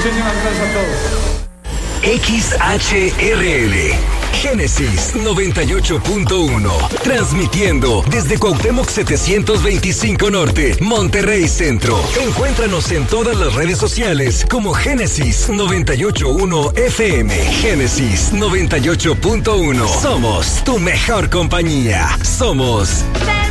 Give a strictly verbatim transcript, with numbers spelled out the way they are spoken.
Muchísimas gracias a todos. X H R L Génesis noventa y ocho punto uno, transmitiendo desde Cuauhtémoc setecientos veinticinco Norte, Monterrey Centro. Encuéntranos en todas las redes sociales como Génesis noventa y ocho punto uno F M. Génesis noventa y ocho punto uno. Somos tu mejor compañía. Somos